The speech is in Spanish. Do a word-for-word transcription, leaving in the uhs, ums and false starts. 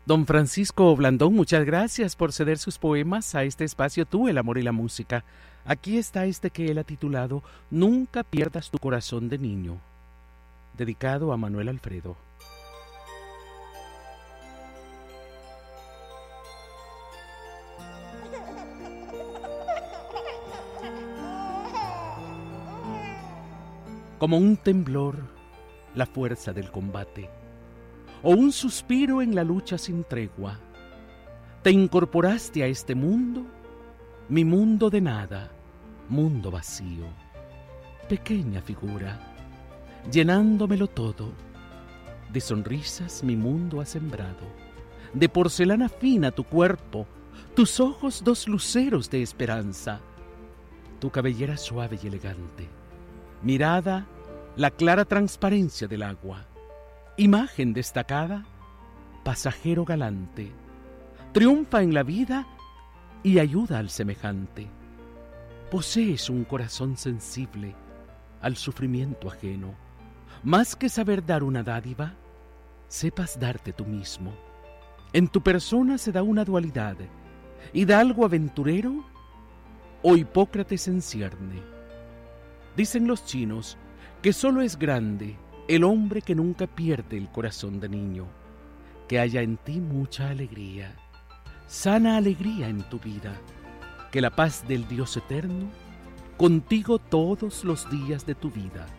Don Francisco Blandón, muchas gracias por ceder sus poemas a este espacio Tú, el amor y la música. Aquí está este que él ha titulado Nunca pierdas tu corazón de niño, dedicado a Manuel Alfredo. Como un temblor, la fuerza del combate, o un suspiro en la lucha sin tregua, te incorporaste a este mundo, mi mundo de nada, mundo vacío, pequeña figura, llenándomelo todo, de sonrisas mi mundo ha sembrado, de porcelana fina tu cuerpo, tus ojos dos luceros de esperanza, tu cabellera suave y elegante, mirada, la clara transparencia del agua, imagen destacada, pasajero galante, triunfa en la vida y ayuda al semejante. Posees un corazón sensible al sufrimiento ajeno. Más que saber dar una dádiva, sepas darte tú mismo. En tu persona se da una dualidad, hidalgo aventurero o Hipócrates en cierne. Dicen los chinos que solo es grande el hombre que nunca pierde el corazón de niño, que haya en ti mucha alegría, sana alegría en tu vida, que la paz del Dios eterno contigo todos los días de tu vida.